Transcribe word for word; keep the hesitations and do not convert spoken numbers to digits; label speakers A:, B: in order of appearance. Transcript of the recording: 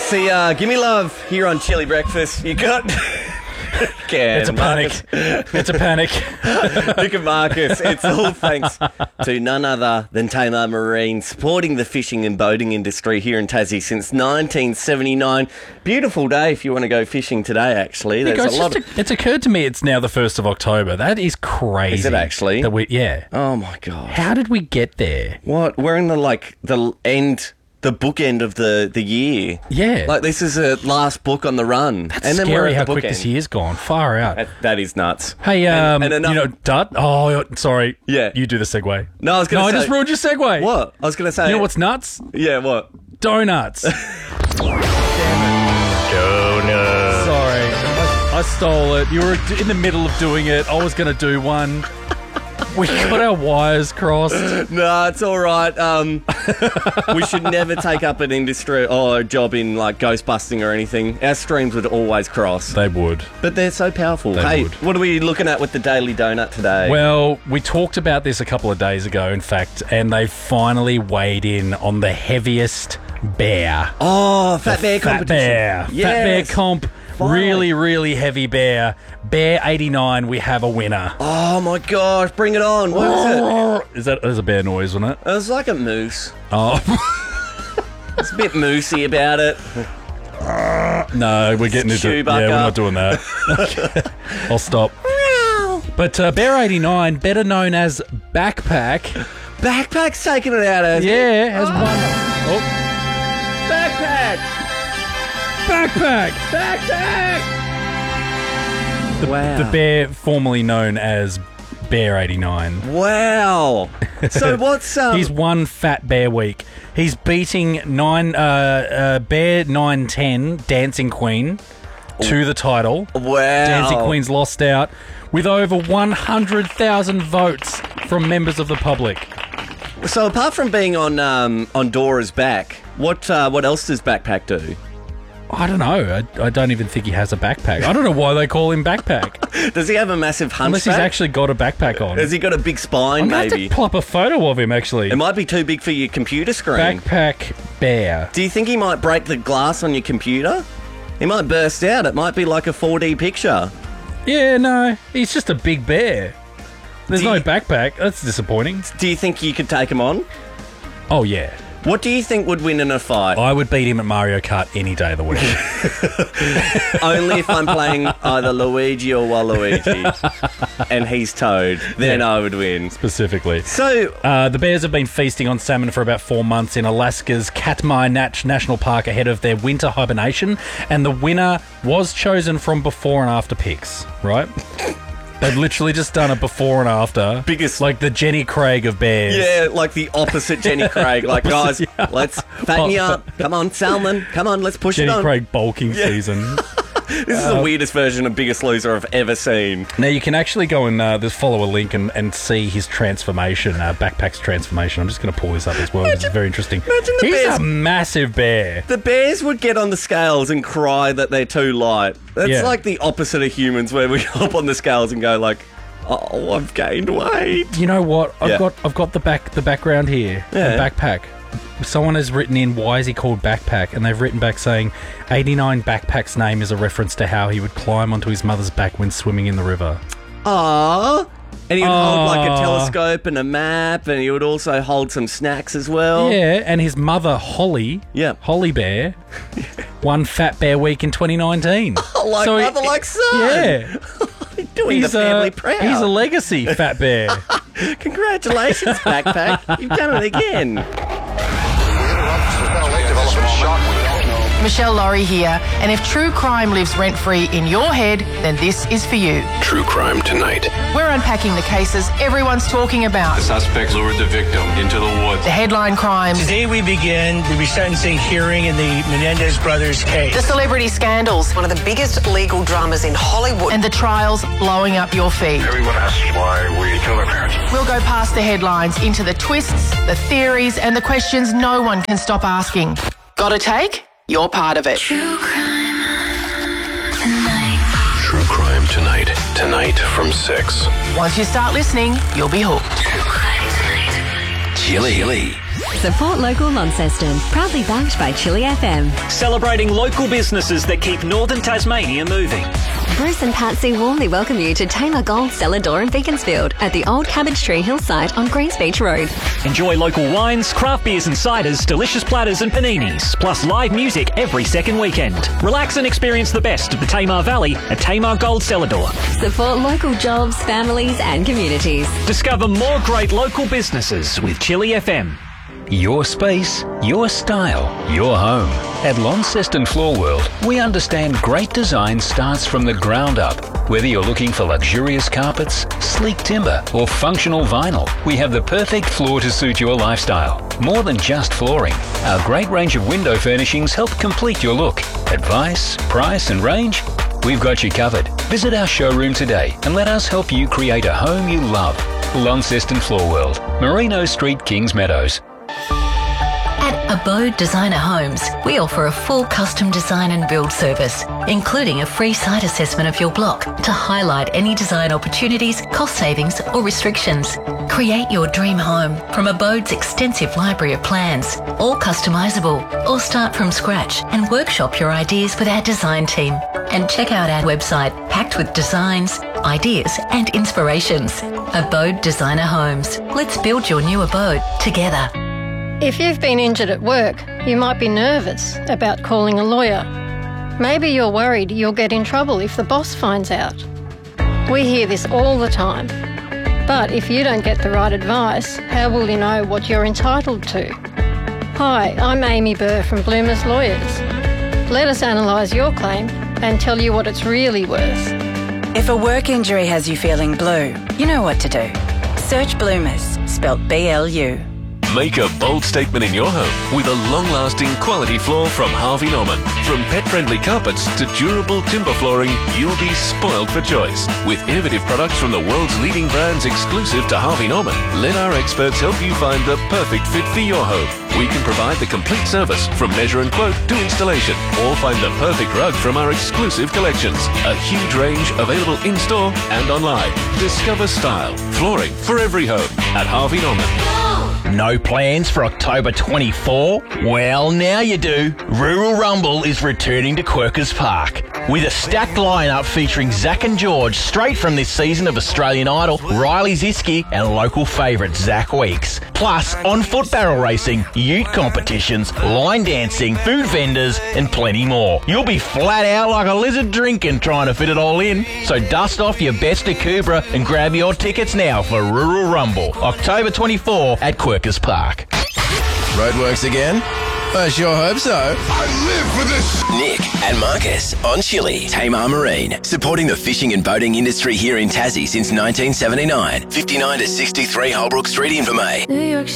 A: See, uh, give me love here on Chili Breakfast. You got... Can,
B: it's a
A: Marcus.
B: panic. It's a panic.
A: Look at Marcus. It's all thanks to none other than Tamar Marine, supporting the fishing and boating industry here in Tassie since nineteen seventy-nine. Beautiful day if you want to go fishing today, actually. There's
B: Guys,
A: a lot
B: just
A: of...
B: a, it's occurred to me it's now the first of October. That is crazy.
A: Is it actually?
B: That we, yeah.
A: Oh, my God.
B: How did we get there?
A: What? We're in the, like, the end... the bookend of the, the year.
B: Yeah.
A: Like, this is a last book on the run.
B: That's
A: and then
B: scary
A: we're at
B: how
A: the
B: quick
A: bookend.
B: this year's gone. Far out.
A: That, that is nuts.
B: Hey, um,
A: and, and
B: you
A: another...
B: know, Dut? Oh, sorry.
A: Yeah.
B: You do the segue.
A: No, I was going
B: No,
A: to
B: I
A: say...
B: just ruined your segue.
A: What? I was going to say...
B: You know what's nuts?
A: Yeah, what?
B: Donuts.
C: Donuts.
B: Sorry. I, I stole it. You were in the middle of doing it. I was going to do one. We got our wires crossed.
A: No, it's all right. Um, we should never take up an industry or a job in, like, ghostbusting or anything. Our streams would always cross.
B: They would.
A: But they're so powerful.
B: They
A: hey,
B: would.
A: what are we looking at with the Daily Donut today?
B: Well, we talked about this a couple of days ago, in fact, and they finally weighed in on the heaviest bear.
A: oh, Fat Bear
B: Fat
A: competition.
B: Bear.
A: Yes.
B: Fat Bear comp.
A: Finally.
B: Really, really heavy bear. Bear eighty-nine, we have a winner.
A: Oh, my gosh. Bring it on. What was it?
B: Is that there's a bear noise, wasn't it?
A: It was like a moose.
B: Oh.
A: It's a bit moosey about it.
B: No, we're getting into
A: Chewbacca.
B: Yeah, we're not doing that. Okay. I'll stop. But uh, Bear eighty-nine, better known as Backpack,
A: Backpack's taking it out of
B: yeah, has won. Oh,
A: Backpack.
B: Backpack.
A: Backpack.
B: The,
A: Wow.
B: the bear formerly known as Bear eighty-nine.
A: Wow. So what's... Um,
B: He's won Fat Bear Week. He's beating nine uh, uh, Bear nine ten, Dancing Queen, to the title.
A: Wow.
B: Dancing Queen's lost out with over one hundred thousand votes from members of the public.
A: So apart from being on um, on Dora's back, what uh, what else does Backpack do?
B: I don't know. I, I don't even think he has a backpack. I don't know why they call him Backpack.
A: Does he have a massive hunchback?
B: Unless he's actually got a backpack on.
A: Has he got a big spine,
B: I'm going to
A: maybe?
B: have to plop a photo of him, actually.
A: It might be too big for your computer screen.
B: Backpack Bear.
A: Do you think he might break the glass on your computer? He might burst out. It might be like a four D picture.
B: Yeah, no. He's just a big bear. There's
A: Do
B: no
A: you-
B: backpack. That's disappointing.
A: Do you think you could take him on?
B: Oh, yeah.
A: What do you think would win in a fight?
B: I would beat him at Mario Kart any day of the week.
A: Only if I'm playing either Luigi or Waluigi and he's Toad, then
B: Yeah.
A: I would win.
B: Specifically.
A: So,
B: Uh, the Bears have been feasting on salmon for about four months in Alaska's Katmai Nach National Park ahead of their winter hibernation, and the winner was chosen from before and after pics, right? They've literally just done a before and after.
A: Biggest-
B: Like the Jenny Craig of bears.
A: yeah, like the opposite Jenny Craig. Like, guys,
B: Opposite, yeah.
A: let's fatten you up. Come on, Salmon. Come on, let's push
B: Jenny
A: it on.
B: Craig bulking season.
A: This is the weirdest version of Biggest Loser I've ever seen.
B: Now, you can actually go and uh, just follow a link and, and see his transformation, uh, Backpack's transformation. I'm just going to pull this up as well. This is very interesting.
A: imagine the
B: He's
A: bears-
B: a massive bear.
A: The bears would get on the scales and cry that they're too light. That's
B: Yeah.
A: like the opposite of humans, where we hop on the scales and go like, "Oh, I've gained weight."
B: You know what? I've
A: Yeah.
B: got I've got the back the background here.
A: Yeah.
B: The backpack. Someone has written in, why is he called Backpack? And they've written back saying, eighty-nine Backpack's name is a reference to how he would climb onto his mother's back when swimming in the river.
A: Aww. And he would hold like a
B: Aw.
A: telescope and a map, and he would also hold some snacks as well.
B: Yeah, and his mother, Holly,
A: Yeah.
B: Holly Bear, won Fat Bear Week in twenty nineteen.
A: Like
B: So he-
A: mother, like son.
B: Yeah.
A: Doing
B: He's
A: the family
B: a,
A: proud.
B: he's a legacy Fat Bear.
A: Congratulations, Backpack. You've done it again.
D: Michelle Laurie here, and if true crime lives rent-free in your head, then this is for you.
E: True Crime Tonight.
D: We're unpacking the cases everyone's talking about.
F: The suspects lured the victim into the woods.
D: The headline crimes,
G: Today we begin the resentencing hearing in the Menendez brothers case.
D: the celebrity scandals,
H: One of the biggest legal dramas in Hollywood.
D: and the trials blowing up your feed.
E: Everyone asks why we kill our parents.
D: We'll go past the headlines into the twists, the theories, and the questions no one can stop asking. Got a take? You're part of it.
E: True Crime Tonight. Tonight from six.
D: Once you start listening, you'll be hooked.
E: Chili.
C: Support local Launceston. Proudly backed by Chili F M.
I: Celebrating local businesses that keep northern Tasmania moving.
C: Bruce and Patsy warmly welcome you to Tamar Gold Cellar Door in Beaconsfield at the old Cabbage Tree Hill site on Greens Beach Road.
I: Enjoy local wines, craft beers and ciders, delicious platters and paninis, plus live music every second weekend. Relax and experience the best of the Tamar Valley at Tamar Gold Cellar Door.
C: Support local jobs, families and communities.
I: Discover more great local businesses with Chili F M.
J: Your space, your style, your home. At Launceston Floor World, we understand great design starts from the ground up. Whether you're looking for luxurious carpets, sleek timber, or functional vinyl, we have the perfect floor to suit your lifestyle. More than just flooring, our great range of window furnishings help complete your look. Advice, price, and range? We've got you covered. Visit our showroom today and let us help you create a home you love. Launceston Floor World, Merino Street, Kings Meadows.
K: At Abode Designer Homes, we offer a full custom design and build service, including a free site assessment of your block to highlight any design opportunities, cost savings or restrictions. Create your dream home from Abode's extensive library of plans, all customisable, or start from scratch and workshop your ideas with our design team. And check out our website packed with designs, ideas and inspirations. Abode Designer Homes. Let's build your new abode together.
L: If you've been injured at work, you might be nervous about calling a lawyer. Maybe you're worried you'll get in trouble if the boss finds out. We hear this all the time. But if you don't get the right advice, how will you know what you're entitled to? Hi, I'm Amy Burr from Bloomers Lawyers. Let us analyse your claim and tell you what it's really worth.
M: If a work injury has you feeling blue, you know what to do. Search Bloomers, spelt B L U.
E: Make a bold statement in your home with a long-lasting quality floor from Harvey Norman. From pet-friendly carpets to durable timber flooring, you'll be spoiled for choice. With innovative products from the world's leading brands exclusive to Harvey Norman, let our experts help you find the perfect fit for your home. We can provide the complete service from measure and quote to installation, or find the perfect rug from our exclusive collections. A huge range available in-store and online. Discover style, flooring for every home at Harvey Norman.
N: No plans for October twenty-fourth? Well, now you do. Rural Rumble is returning to Quirkers Park with a stacked lineup featuring Zach and George straight from this season of Australian Idol, Riley Ziski and local favourite Zach Weeks. Plus, on-foot barrel racing, ute competitions, line dancing, food vendors and plenty more. You'll be flat out like a lizard drinking trying to fit it all in. So dust off your best Akubra and grab your tickets now for Rural Rumble, October twenty-fourth at Quirkers Park.
O: Roadworks again? I sure hope so.
P: I live for this.
Q: Nick and Marcus on Chili. Tamar Marine, supporting the fishing and boating industry here in Tassie since nineteen seventy-nine. fifty-nine to sixty-three Holbrook Street, Invermay.